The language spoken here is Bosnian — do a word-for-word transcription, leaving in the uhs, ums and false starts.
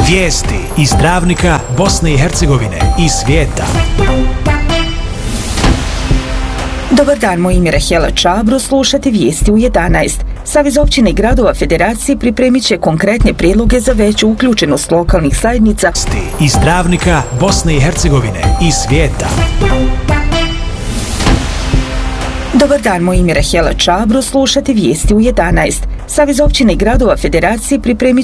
Vijesti iz Travnika, Bosne i Hercegovine i svijeta. Dobar dan, moje ime je Rahela Čabro, slušate vijesti u jedanaest. Savez općina i gradova Federacije pripremit će konkretne prijedloge za veću uključenost lokalnih zajednica iz Travnika, Bosne i Hercegovine i svijeta. Dobar dan, moje ime je Rahela Čabro, slušate vijesti u jedanaest. Savez općina i gradova Federacije pripremit